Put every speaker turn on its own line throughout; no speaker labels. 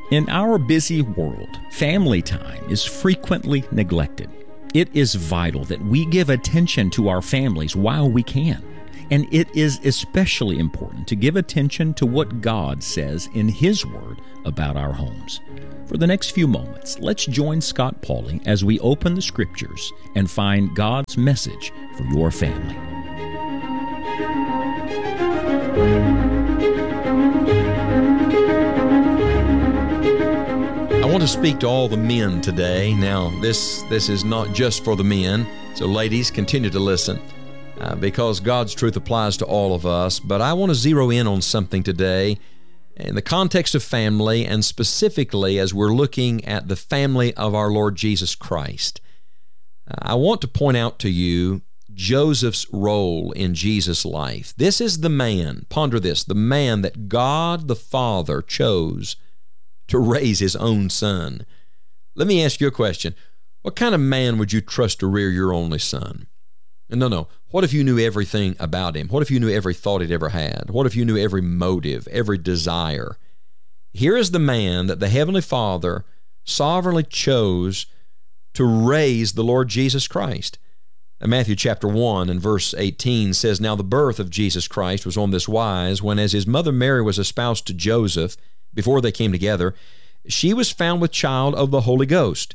In our busy world, family time is frequently neglected. It is vital that we give attention to our families while we can. And it is especially important to give attention to what God says in His Word about our homes. For the next few moments, let's join Scott Pauley as we open the Scriptures and find God's message for your family.
I want to speak to all the men today. Now, this is not just for the men, so ladies, continue to listen because God's truth applies to all of us. But I want to zero in on something today in the context of family, and specifically as we're looking at the family of our Lord Jesus Christ. I want to point out to you Joseph's role in Jesus' life. This is the man, ponder this, the man that God the Father chose to raise His own son. Let me ask you a question. What kind of man would you trust to rear your only son? No. What if you knew everything about him? What if you knew every thought he'd ever had? What if you knew every motive, every desire? Here is the man that the Heavenly Father sovereignly chose to raise the Lord Jesus Christ. Matthew chapter 1 and verse 18 says, "Now the birth of Jesus Christ was on this wise, when as his mother Mary was espoused to Joseph, before they came together, she was found with child of the Holy Ghost.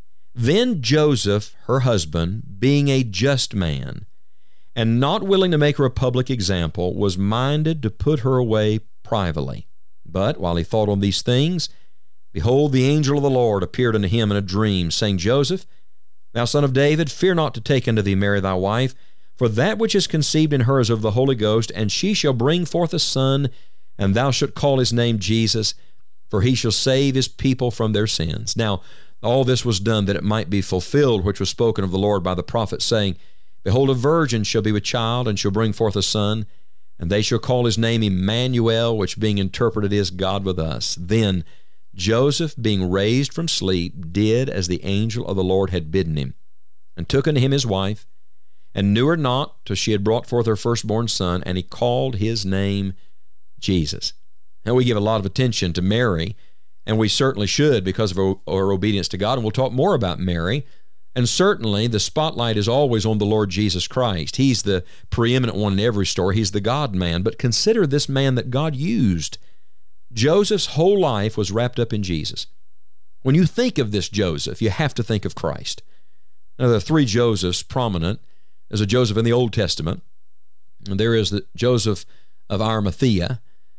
Then Joseph, her husband, being a just man, and not willing to make her a public example, was minded to put her away privately. But while he thought on these things, behold, the angel of the Lord appeared unto him in a dream, saying, Joseph, thou son of David, fear not to take unto thee Mary thy wife, for that which is conceived in her is of the Holy Ghost, and she shall bring forth a son, and thou shalt call his name Jesus, for he shall save his people from their sins." Now, all this was done that it might be fulfilled, which was spoken of the Lord by the prophet, saying, Behold, a virgin shall be with child, and shall bring forth a son, and they shall call his name Emmanuel, which being interpreted is God with us. Then Joseph, being raised from sleep, did as the angel of the Lord had bidden him, and took unto him his wife, and knew her not till she had brought forth her firstborn son, and he called his name Jesus. Now, we give a lot of attention to Mary, and we certainly should because of our obedience to God, and we'll talk more about Mary. And certainly the spotlight is always on the Lord Jesus Christ. He's the preeminent one in every story. He's the God-man. But consider this man that God used. Joseph's whole life was wrapped up in Jesus. When you think of this Joseph, you have to think of Christ. Now, there are three Josephs prominent. There's a Joseph in the Old Testament, and there is the Joseph of Arimathea.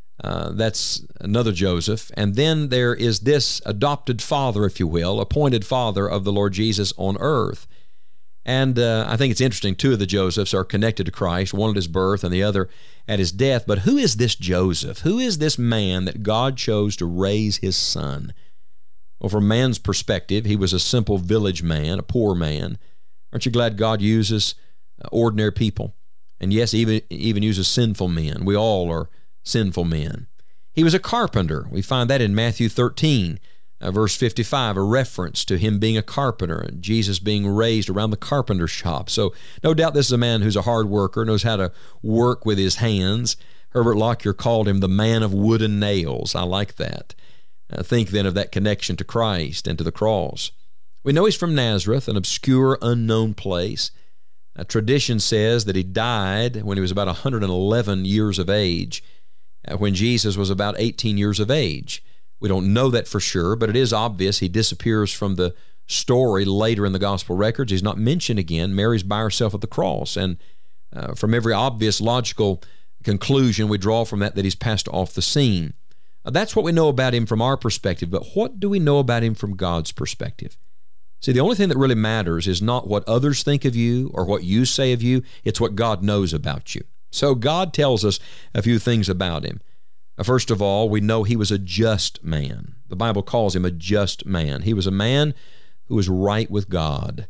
That's another Joseph. And then there is this adopted father, if you will, appointed father of the Lord Jesus on earth. And I think it's interesting, two of the Josephs are connected to Christ, one at his birth and the other at his death. But who is this Joseph? Who is this man that God chose to raise his son? Well, from man's perspective, he was a simple village man, a poor man. Aren't you glad God uses ordinary people? And yes, even uses sinful men. We all are sinful men. He was a carpenter. We find that in Matthew 13, verse 55, a reference to him being a carpenter and Jesus being raised around the carpenter shop. So no doubt this is a man who's a hard worker, knows how to work with his hands. Herbert Lockyer called him the man of wooden nails. I like that. Think then of that connection to Christ and to the cross. We know he's from Nazareth, an obscure, unknown place. Tradition says that he died when he was about 111 years of age, when Jesus was about 18 years of age. We don't know that for sure, but it is obvious he disappears from the story later in the gospel records. He's not mentioned again. Mary's by herself at the cross, and from every obvious logical conclusion we draw from that he's passed off the scene. That's what we know about him from our perspective, but what do we know about him from God's perspective? See, the only thing that really matters is not what others think of you or what you say of you, it's what God knows about you. So God tells us a few things about him. First of all, we know he was a just man. The Bible calls him a just man. He was a man who was right with God.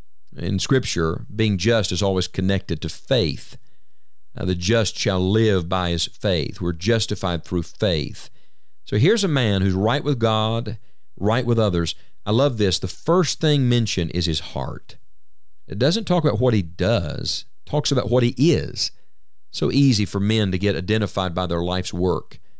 In Scripture, being just is always connected to faith. The just shall live by his faith. We're justified through faith. So here's a man who's right with God, right with others. I love this. The first thing mentioned is his heart. It doesn't talk about what he does. It talks about what he is. So easy for men to get identified by their life's work.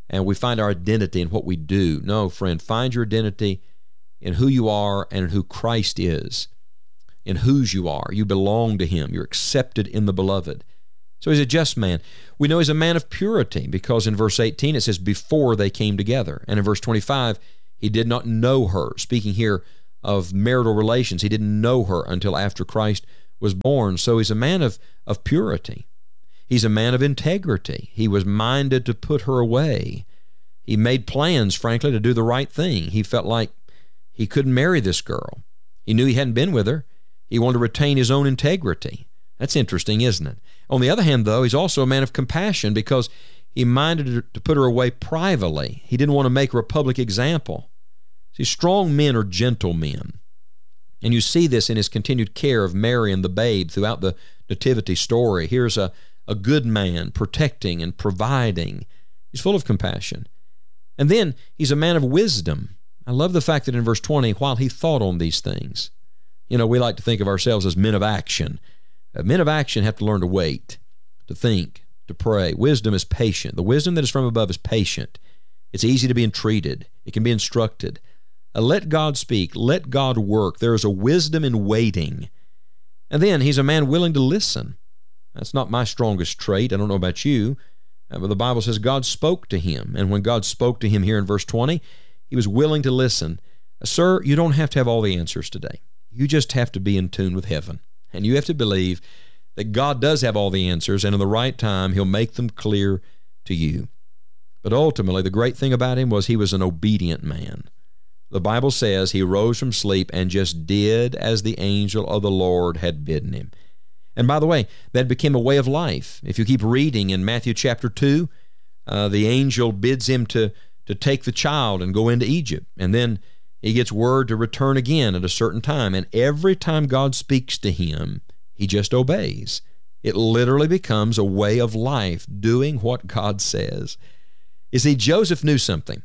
and we find our identity in what we do. No, friend, find your identity in who you are and in who Christ is, in whose you are. You belong to Him. You're accepted in the Beloved. So He's a just man. We know He's a man of purity because in verse 18 it says, before they came together. And in verse 25, He did not know her. Speaking here of marital relations, He didn't know her until after Christ was born. So He's a man of purity. He's a man of integrity. He was minded to put her away. He made plans, frankly, to do the right thing. He felt like he couldn't marry this girl. He knew he hadn't been with her. He wanted to retain his own integrity. That's interesting, isn't it? On the other hand, though, he's also a man of compassion because he minded to put her away privately. He didn't want to make her a public example. See, strong men are gentle men. And you see this in his continued care of Mary and the babe throughout the nativity story. Here's a good man protecting and providing. He's full of compassion. And then he's a man of wisdom. I love the fact that in verse 20, while he thought on these things, you know, we like to think of ourselves as men of action. Men of action have to learn to wait, to think, to pray. Wisdom is patient. The wisdom that is from above is patient. It's easy to be entreated. It can be instructed. Let God speak. Let God work. There is a wisdom in waiting. And then he's a man willing to listen. That's not my strongest trait. I don't know about you. But the Bible says God spoke to him. And when God spoke to him here in verse 20, he was willing to listen. Sir, you don't have to have all the answers today. You just have to be in tune with heaven. And you have to believe that God does have all the answers, and in the right time, He'll make them clear to you. But ultimately, the great thing about him was he was an obedient man. The Bible says he rose from sleep and just did as the angel of the Lord had bidden him. And by the way, that became a way of life. If you keep reading in Matthew chapter 2, the angel bids him to take the child and go into Egypt. And then he gets word to return again at a certain time. And every time God speaks to him, he just obeys. It literally becomes a way of life, doing what God says. You see, Joseph knew something.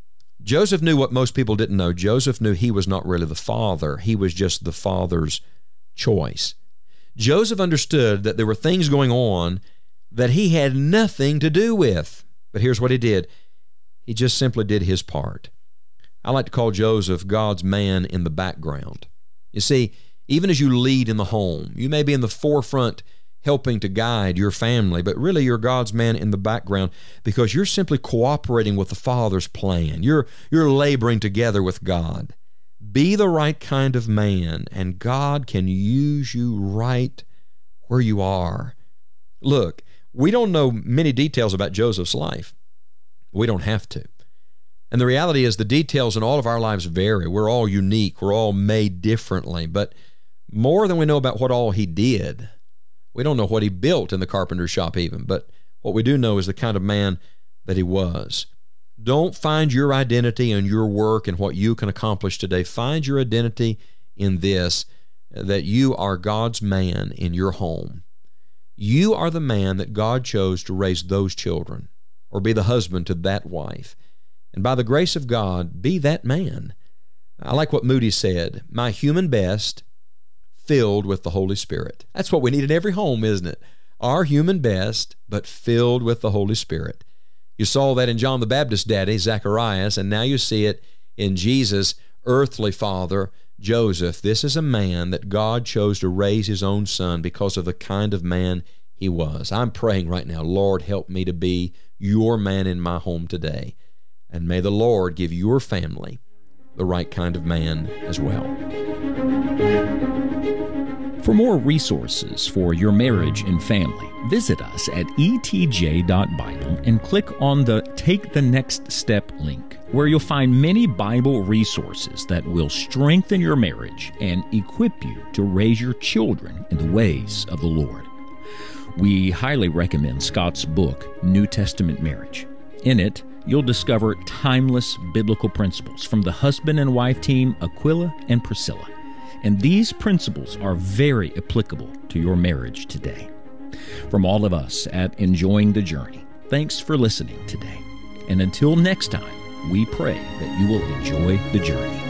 Joseph knew what most people didn't know. Joseph knew he was not really the father. He was just the father's choice. Joseph understood that there were things going on that he had nothing to do with. But here's what he did. He just simply did his part. I like to call Joseph God's man in the background. You see, even as you lead in the home, you may be in the forefront helping to guide your family, but really you're God's man in the background because you're simply cooperating with the Father's plan. You're laboring together with God. Be the right kind of man, and God can use you right where you are. Look, we don't know many details about Joseph's life. We don't have to. And the reality is the details in all of our lives vary. We're all unique. We're all made differently. But more than we know about what all he did, we don't know what he built in the carpenter's shop even, but what we do know is the kind of man that he was. Don't find your identity in your work and what you can accomplish today. Find your identity in this, that you are God's man in your home. You are the man that God chose to raise those children or be the husband to that wife. And by the grace of God, be that man. I like what Moody said, my human best filled with the Holy Spirit. That's what we need in every home, isn't it? Our human best, but filled with the Holy Spirit. You saw that in John the Baptist's daddy, Zacharias, and now you see it in Jesus' earthly father, Joseph. This is a man that God chose to raise his own son because of the kind of man he was. I'm praying right now, Lord, help me to be your man in my home today. And may the Lord give your family the right kind of man as well.
For more resources for your marriage and family, visit us at etj.bible and click on the Take the Next Step link, where you'll find many Bible resources that will strengthen your marriage and equip you to raise your children in the ways of the Lord. We highly recommend Scott's book, New Testament Marriage. In it, you'll discover timeless biblical principles from the husband and wife team Aquila and Priscilla. And these principles are very applicable to your marriage today. From all of us at Enjoying the Journey, thanks for listening today. And until next time, we pray that you will enjoy the journey.